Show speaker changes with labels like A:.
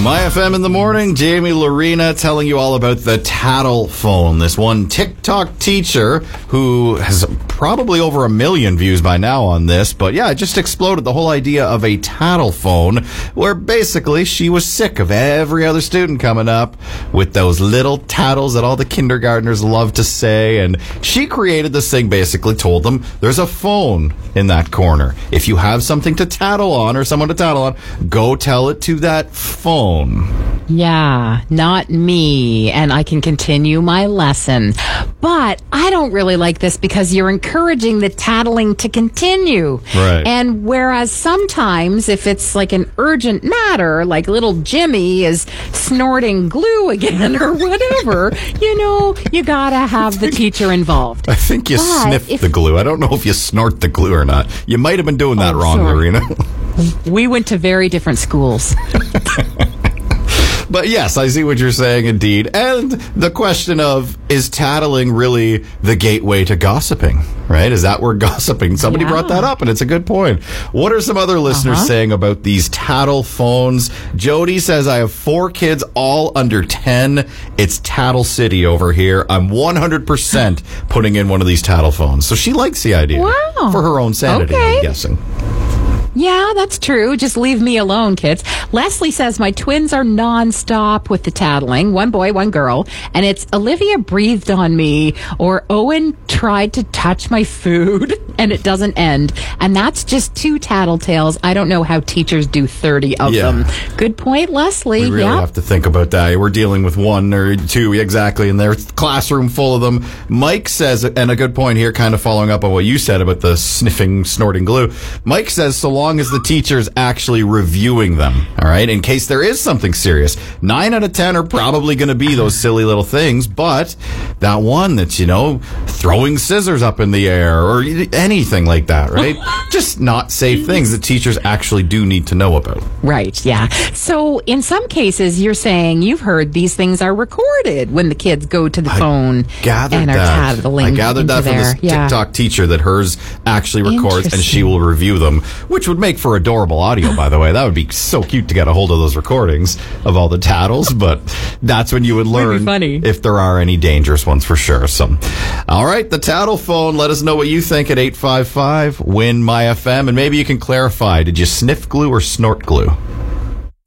A: My FM in the morning, Jamie Lorena telling you all about the Tattle phone. This one TikTok teacher who has probably over 1 million views by now on this. But yeah, it just exploded the whole idea of a Tattle phone, where basically she was sick of every other student coming up with those little tattles that all the kindergartners love to say. And she created this thing, basically told them there's a phone in that corner. If you have something to tattle on or someone to tattle on, go tell it to that phone.
B: Yeah, not me. And I can continue my lesson. But I don't really like this because you're encouraging the tattling to continue.
A: Right.
B: And whereas sometimes if it's like an urgent matter, like little Jimmy is snorting glue again or whatever, you gotta have the teacher involved.
A: I think you sniffed the glue. I don't know if you snort the glue or not. You might have been doing that wrong,
B: sorry.
A: Lorena.
B: We went to very different schools.
A: But yes, I see what you're saying, indeed. And the question of, is tattling really the gateway to gossiping, right? Is that where gossiping? Somebody brought that up, and it's a good point. What are some other listeners saying about these tattle phones? Jody says, I have 4 kids, all under 10. It's Tattle City over here. I'm 100% putting in one of these tattle phones. So she likes the idea.
B: Wow.
A: For her own sanity, I'm guessing.
B: Yeah, that's true. Just leave me alone, kids. Leslie says, my twins are nonstop with the tattling. 1 boy, 1 girl. And it's Olivia breathed on me, or Owen tried to touch my food, and it doesn't end. And that's just 2 tattletales. I don't know how teachers do 30 of them. Good point, Leslie.
A: We really have to think about that. We're dealing with 1 or 2 exactly in their classroom full of them. Mike says, and a good point here, kind of following up on what you said about the sniffing, snorting glue. Mike says, so long as the teacher's actually reviewing them, all right, in case there is something serious. 9 out of 10 are probably going to be those silly little things, but that one that's, throwing scissors up in the air or anything like that, right? Just not safe things that teachers actually do need to know about.
B: Right, yeah. So in some cases, you're saying you've heard these things are recorded when the kids go to the phone and are tattling.
A: I gathered that from this TikTok teacher that hers actually records and she will review them, which would make for adorable audio, by the way. That would be so cute to get a hold of those recordings of all the tattles, but that's when you would learn if there are any dangerous ones for sure. So, all right, the tattle phone. Let us know what you think at 855-WIN-MY-FM, and maybe you can clarify, did you sniff glue or snort glue?